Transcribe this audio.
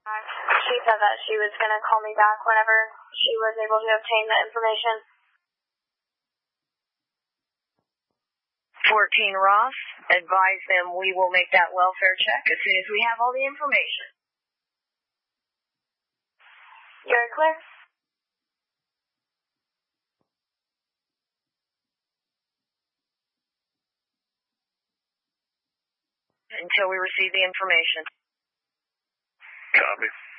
She said that she was going to call me back whenever she was able to obtain the information. 14 Ross, advise them we will make that welfare check as soon as we have all the information. You're clear? Until we receive the information. Copy.